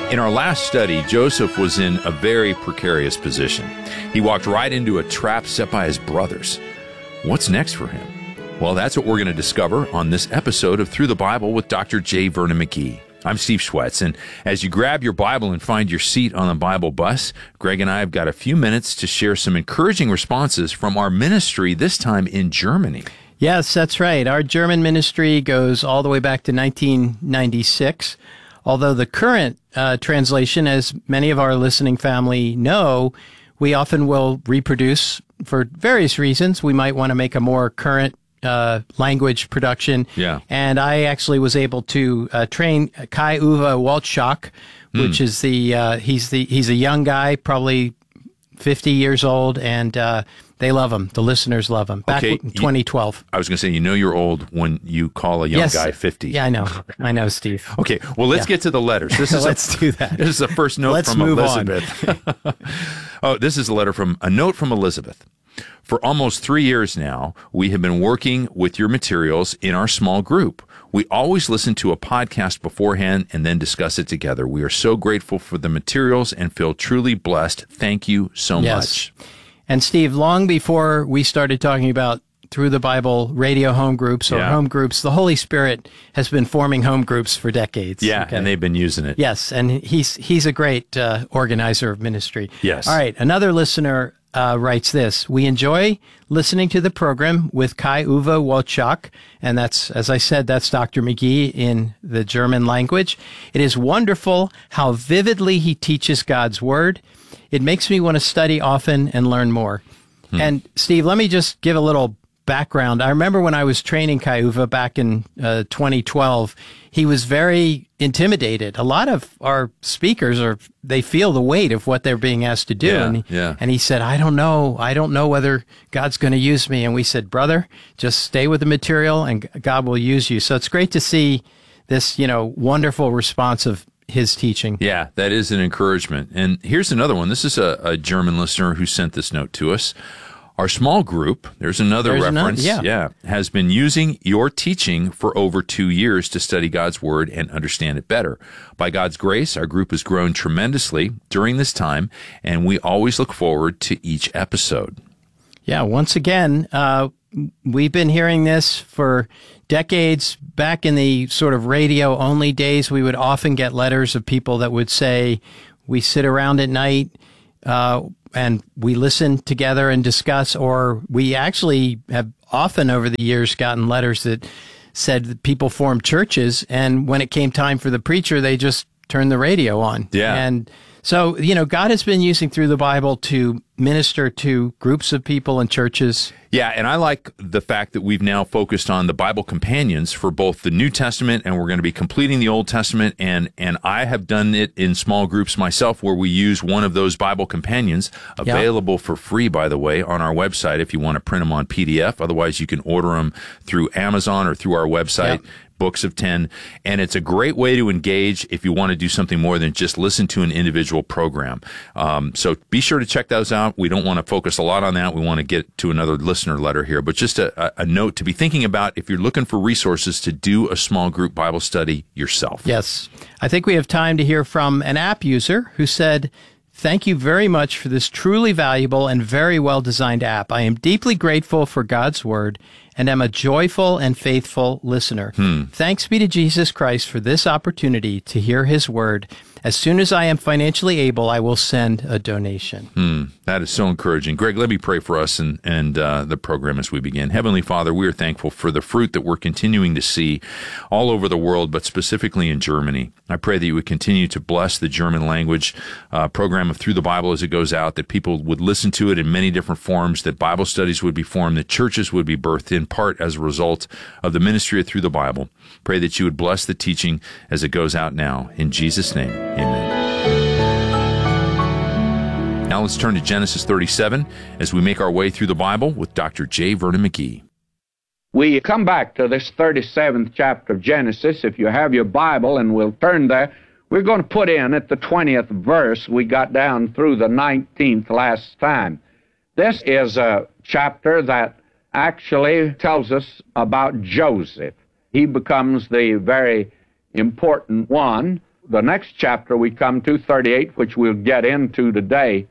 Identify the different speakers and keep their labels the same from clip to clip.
Speaker 1: In our last study, Joseph was in a very precarious position. He walked right into a trap set by his brothers. What's next for him? Well, that's what we're going to discover on this episode of Through the Bible with Dr. J. Vernon McGee. I'm Steve Schwetz, and as you grab your Bible and find your seat on the Bible bus, Greg and I have got a few minutes to share some encouraging responses from our ministry, this time in Germany.
Speaker 2: Yes, that's right. Our German ministry goes all the way back to 1996. Although the current translation, as many of our listening family know, we often will reproduce for various reasons. We might want to make a more current language production.
Speaker 1: Yeah.
Speaker 2: And I actually was able to train Kai-Uwe Waltschak, which is he's a young guy, probably 50 years old, and they love him. The listeners love him. Back in 2012.
Speaker 1: I was going to say, you know you're old when you call a young guy 50.
Speaker 2: Yeah, I know. I know, Steve.
Speaker 1: Okay, well, let's get to the letters. This is
Speaker 2: Let's do that.
Speaker 1: This is the first note from Elizabeth. This is a note from Elizabeth. For almost 3 years now, we have been working with your materials in our small group. We always listen to a podcast beforehand and then discuss it together. We are so grateful for the materials and feel truly blessed. Thank you so much.
Speaker 2: And Steve, long before we started talking about Through the Bible radio home groups or home groups, the Holy Spirit has been forming home groups for decades.
Speaker 1: Yeah, and they've been using it.
Speaker 2: Yes, and he's a great organizer of ministry.
Speaker 1: Yes.
Speaker 2: All right, another listener writes this. We enjoy listening to the program with Kai-Uwe Waltschak, and that's, as I said, that's Dr. McGee in the German language. It is wonderful how vividly he teaches God's Word. It makes me want to study often and learn more. And Steve, let me just give a little background. I remember when I was training Kai-Uwe back in 2012, he was very intimidated. A lot of our speakers they feel the weight of what they're being asked to do. And he said, I don't know whether God's going to use me. And we said, brother, just stay with the material and God will use you. So it's great to see this, wonderful response of his teaching.
Speaker 1: Yeah, that is an encouragement. And here's another one. This is a German listener who sent this note to us. Our small group, there's another reference, has been using your teaching for over 2 years to study God's Word and understand it better. By God's grace, our group has grown tremendously during this time, and we always look forward to each episode.
Speaker 2: Yeah, once again, we've been hearing this for decades. Back in the sort of radio-only days, we would often get letters of people that would say, we sit around at night, and we listen together and discuss, or we actually have often over the years gotten letters that said that people formed churches, and when it came time for the preacher, they just turned the radio on.
Speaker 1: Yeah.
Speaker 2: And so, God has been using Through the Bible to minister to groups of people and churches.
Speaker 1: Yeah, and I like the fact that we've now focused on the Bible companions for both the New Testament, and we're going to be completing the Old Testament, and I have done it in small groups myself where we use one of those Bible companions, available for free, by the way, on our website if you want to print them on PDF. Otherwise, you can order them through Amazon or through our website. Books of 10, and it's a great way to engage if you want to do something more than just listen to an individual program. So be sure to check those out. We don't want to focus a lot on that. We want to get to another listener letter here, but just a note to be thinking about if you're looking for resources to do a small group Bible study yourself.
Speaker 2: Yes. I think we have time to hear from an app user who said, thank you very much for this truly valuable and very well-designed app. I am deeply grateful for God's Word and am a joyful and faithful listener. Thanks be to Jesus Christ for this opportunity to hear His Word. As soon as I am financially able, I will send a donation.
Speaker 1: That is so encouraging. Greg, let me pray for us and the program as we begin. Heavenly Father, we are thankful for the fruit that we're continuing to see all over the world, but specifically in Germany. I pray that you would continue to bless the German language program of Through the Bible as it goes out, that people would listen to it in many different forms, that Bible studies would be formed, that churches would be birthed in part as a result of the ministry of Through the Bible. Pray that you would bless the teaching as it goes out now. In Jesus' name, amen. Now let's turn to Genesis 37 as we make our way through the Bible with Dr. J. Vernon McGee.
Speaker 3: We come back to this 37th chapter of Genesis. If you have your Bible, and we'll turn there, we're going to put in at the 20th verse. We got down through the 19th last time. This is a chapter that actually tells us about Joseph. He becomes the very important one. the next chapter we come to, 38, which we'll get into today,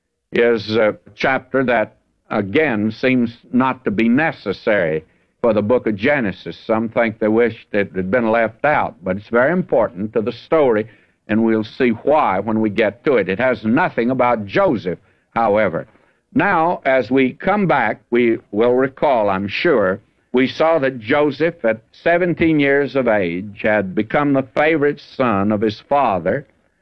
Speaker 3: is a chapter that, again, seems not to be necessary for the book of Genesis. Some think they wish it had been left out, but it's very important to the story, and we'll see why when we get to it. It has nothing about Joseph, however. Now, as we come back, we will recall, I'm sure, we saw that Joseph, at 17 years of age, had become the favorite son of his father,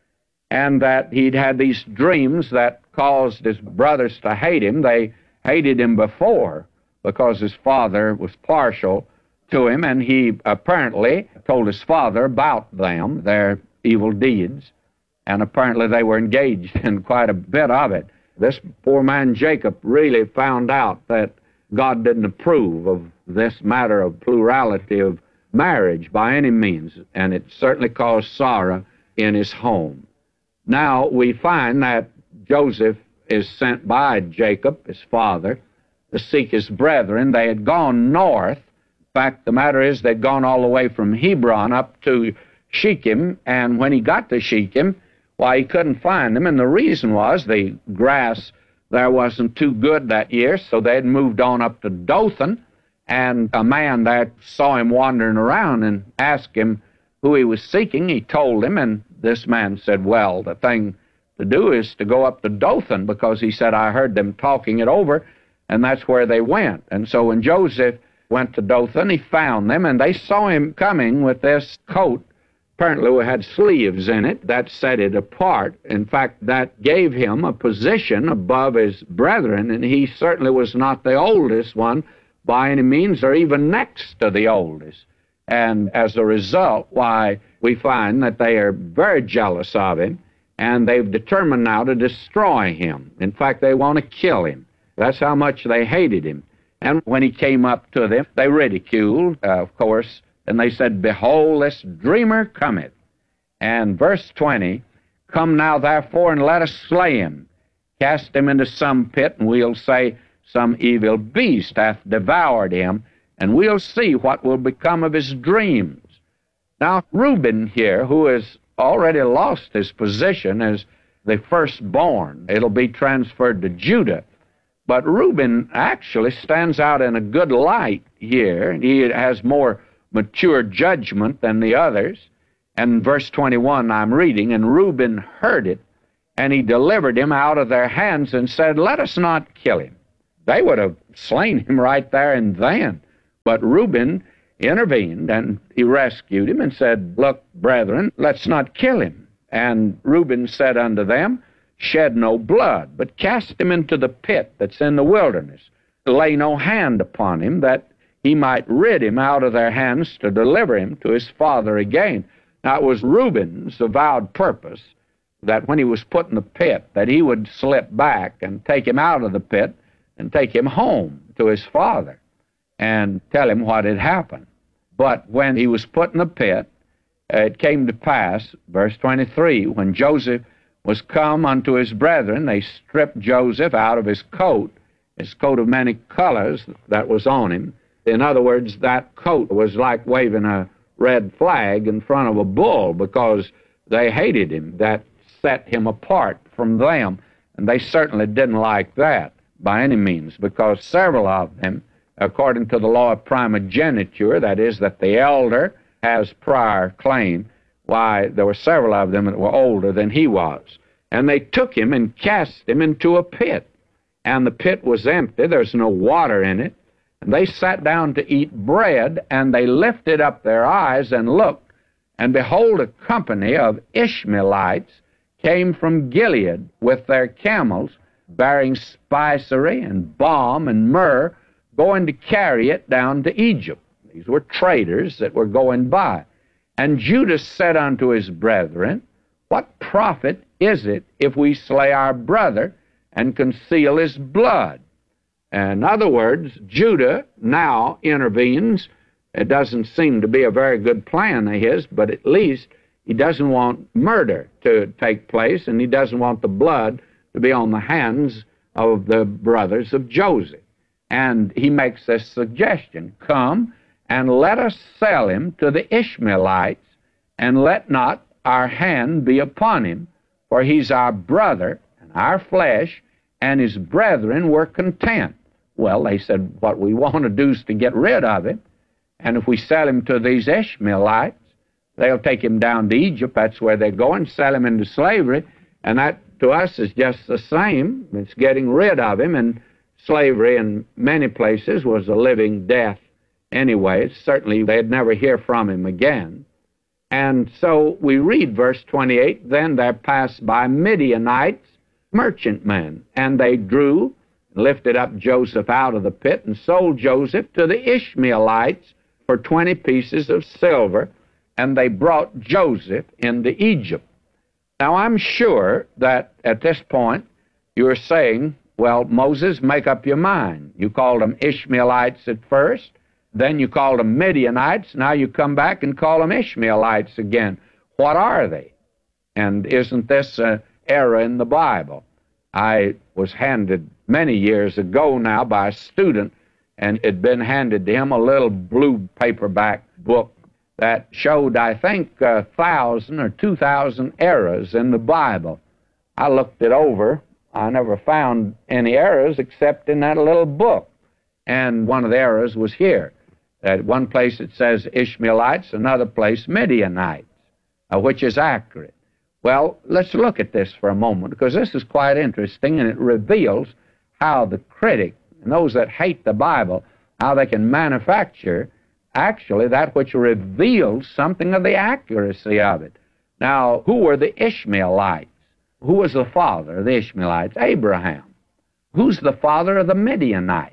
Speaker 3: and that he'd had these dreams that caused his brothers to hate him. They hated him before because his father was partial to him, and he apparently told his father about them, their evil deeds, and apparently they were engaged in quite a bit of it. This poor man Jacob really found out that God didn't approve of this matter of plurality of marriage by any means, and it certainly caused sorrow in his home. Now we find that Joseph is sent by Jacob, his father, to seek his brethren. They had gone north. In fact, the matter is they'd gone all the way from Hebron up to Shechem, and when he got to Shechem, why, he couldn't find them, and the reason was the grass there wasn't too good that year, so they'd moved on up to Dothan, and a man there saw him wandering around and asked him who he was seeking. He told him, and this man said, well, the thing to do is to go up to Dothan, because he said, I heard them talking it over, and that's where they went. And so when Joseph went to Dothan, he found them, and they saw him coming with this coat. Apparently it had sleeves in it. That set it apart. In fact, that gave him a position above his brethren, and he certainly was not the oldest one by any means, or even next to the oldest. And as a result, why, we find that they are very jealous of him, and they've determined now to destroy him. In fact, they want to kill him. That's how much they hated him. And when he came up to them, they ridiculed, of course, and they said, behold, this dreamer cometh. And verse 20, come now therefore, and let us slay him, cast him into some pit, and we'll say, some evil beast hath devoured him, and we'll see what will become of his dreams. Now, Reuben here, who has already lost his position as the firstborn, it'll be transferred to Judah. But Reuben actually stands out in a good light here. He has more mature judgment than the others. And verse 21 I'm reading, and Reuben heard it, and he delivered him out of their hands and said, let us not kill him. They would have slain him right there and then. But Reuben intervened, and he rescued him and said, look, brethren, let's not kill him. And Reuben said unto them, shed no blood, but cast him into the pit that's in the wilderness. Lay no hand upon him, that he might rid him out of their hands to deliver him to his father again. Now, it was Reuben's avowed purpose that when he was put in the pit, that he would slip back and take him out of the pit and take him home to his father and tell him what had happened. But when he was put in the pit, it came to pass, verse 23, when Joseph was come unto his brethren, they stripped Joseph out of his coat of many colors that was on him. In other words, that coat was like waving a red flag in front of a bull, because they hated him. That set him apart from them, and they certainly didn't like that by any means, because several of them, according to the law of primogeniture, that is, that the elder has prior claim, why, there were several of them that were older than he was. And they took him and cast him into a pit. And the pit was empty, there's no water in it. And they sat down to eat bread, and they lifted up their eyes and looked, and behold, a company of Ishmaelites came from Gilead with their camels, bearing spicery and balm and myrrh, going to carry it down to Egypt. These were traders that were going by. And Judah said unto his brethren, what profit is it if we slay our brother and conceal his blood? In other words, Judah now intervenes. It doesn't seem to be a very good plan of his, but at least he doesn't want murder to take place, and he doesn't want the blood to be on the hands of the brothers of Joseph. And he makes this suggestion, come and let us sell him to the Ishmaelites, and let not our hand be upon him, for he's our brother and our flesh, and his brethren were content. Well, they said, what we want to do is to get rid of him, and if we sell him to these Ishmaelites, they'll take him down to Egypt. That's where they're going, sell him into slavery, and that to us is just the same. It's getting rid of him, and slavery in many places was a living death anyway. Certainly they'd never hear from him again. And so we read verse 28, then there passed by Midianites, merchantmen, and they drew, lifted up Joseph out of the pit, and sold Joseph to the Ishmaelites for 20 pieces of silver, and they brought Joseph into Egypt. Now, I'm sure that at this point you're saying, well, Moses, make up your mind. You called them Ishmaelites at first, then you called them Midianites, now you come back and call them Ishmaelites again. What are they? And isn't this an error in the Bible? I was handed many years ago now by a student, and it had been handed to him a little blue paperback book that showed, I think, 1,000 or 2,000 errors in the Bible. I looked it over. I never found any errors except in that little book. And one of the errors was here. At one place it says Ishmaelites, another place Midianites, which is accurate. Well, let's look at this for a moment, because this is quite interesting, and it reveals how the critic and those that hate the Bible, how they can manufacture actually that which reveals something of the accuracy of it. Now, who were the Ishmaelites? Who was the father of the Ishmaelites? Abraham. Who's the father of the Midianites?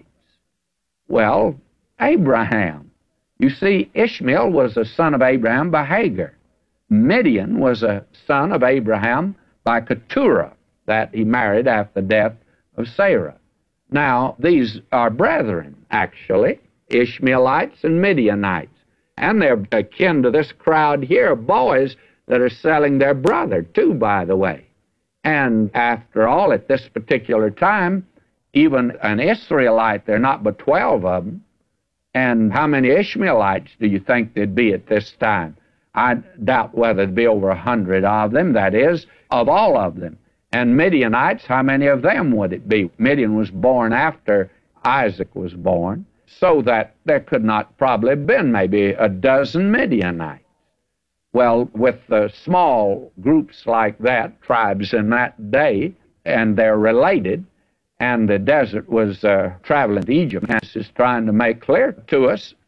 Speaker 3: Well, Abraham. You see, Ishmael was a son of Abraham by Hagar. Midian was a son of Abraham by Keturah, that he married after the death of Sarah. Now, these are brethren, actually, Ishmaelites and Midianites. And they're akin to this crowd here, boys that are selling their brother, too, by the way. And after all, at this particular time, even an Israelite, there are not but 12 of them. And how many Ishmaelites do you think there'd be at this time? I doubt whether there'd be over 100 of them, that is, of all of them. And Midianites, how many of them would it be? Midian was born after Isaac was born, so that there could not probably have been maybe a dozen Midianites. Well, with small groups like that, tribes in that day, and they're related, and the desert was traveling to Egypt. And this is trying to make clear to us